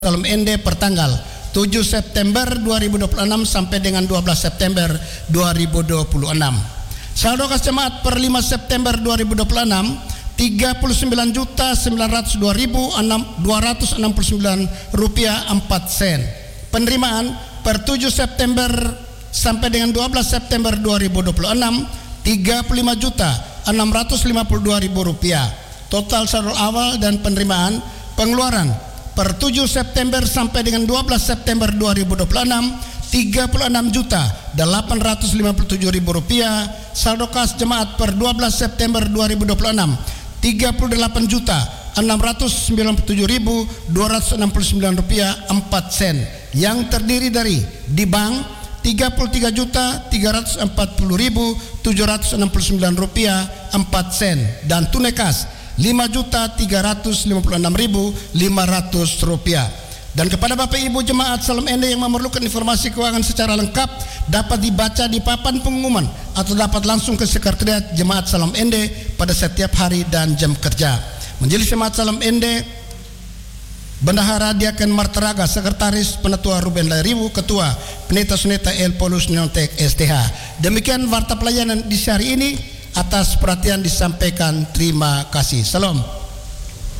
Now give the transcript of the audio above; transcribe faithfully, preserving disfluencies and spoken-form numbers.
Salam Ende pertanggal tujuh September dua ribu dua puluh enam sampai dengan dua belas September dua ribu dua puluh enam. Saldo kas jemaat per lima September dua ribu dua puluh enam tiga puluh sembilan juta sembilan ratus dua ribu dua ratus enam puluh sembilan rupiah empat sen. Penerimaan per tujuh September sampai dengan dua belas September dua ribu dua puluh enam tiga puluh lima juta enam ratus lima puluh dua ribu rupiah. Total saldo awal dan penerimaan pengeluaran per tujuh September sampai dengan dua belas September dua ribu dua puluh enam tiga puluh enam juta delapan ratus lima puluh tujuh ribu rupiah. Saldo kas jemaat per dua belas September dua ribu dua puluh enam tiga puluh delapan juta enam ratus sembilan puluh tujuh ribu dua ratus enam puluh sembilan rupiah empat sen, yang terdiri dari di bank tiga puluh tiga juta tiga ratus empat puluh ribu tujuh ratus enam puluh sembilan rupiah empat sen dan tunai kas lima juta tiga ratus lima puluh enam ribu lima ratus rupiah. Dan kepada Bapak Ibu jemaat Salam Ende yang memerlukan informasi keuangan secara lengkap, dapat dibaca di papan pengumuman atau dapat langsung ke sekretariat Jemaat Salam Ende pada setiap hari dan jam kerja. Majelis Jemaat Salam Ende, Bendahara Diaken Marteraga, Sekretaris Penatua Ruben Lairiwu, Ketua Pendeta Suneta El Polus Niontek S T H. Demikian warta pelayanan di hari ini. Atas perhatian disampaikan terima kasih. Salam.